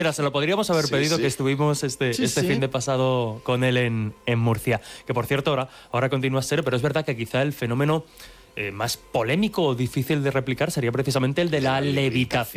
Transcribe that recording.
Mira, se lo podríamos haber pedido, que estuvimos este fin de pasado con él en Murcia. Que por cierto, ahora continúa a ser, pero es verdad que quizá el fenómeno más polémico o difícil de replicar sería precisamente el de la levitación.